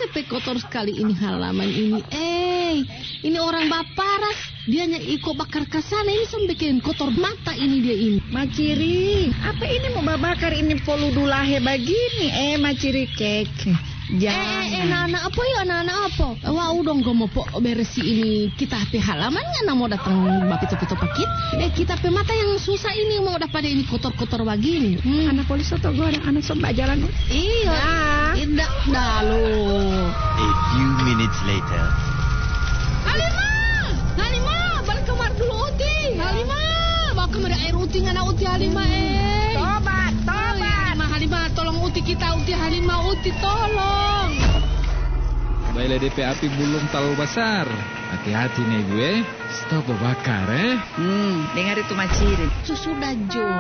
pe kotor sekali ini halaman ini. Ini orang Baparas. Dianya ikut bakar ke sana. Ini sampai bikin kotor mata ini dia ini. Maciri, apa ini mau babakar ini poludulahe begini? Maciri kek. Jangan. Anak-anak apa ya, anak-anak apa? Wah, dong gue mau beresi ini. Kita pe halamannya mau datang bapito-pito pakit. Kita pe mata yang susah ini mau dapat ini kotor-kotor begini. Anak polis atau gue ada anak sombak jalan. Iya. Tidak dalu. A few minutes later. Halimah, balik kamar dulu Uti. Halimah, bawa kamar air Uti ngana Uti Halimah. Tobat. Halimah, tolong Uti kita, Uti Halimah, Uti tolong. Baiklah DP api belum terlalu besar. Hati-hati nih gue. Stop bakar dengar itu Maciri. Sudah Jo.